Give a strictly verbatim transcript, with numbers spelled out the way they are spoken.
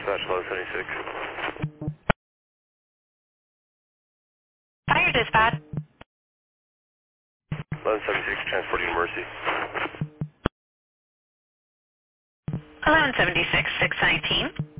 Dispatch eleven seventy-six. Fire dispatch. eleven seventy-six, transporting Mercy. eleven seventy-six, six nineteen.